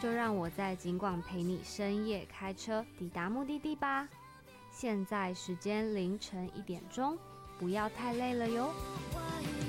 就让我在景广陪你深夜开车抵达目的地吧。现在时间凌晨1点钟，不要太累了哟。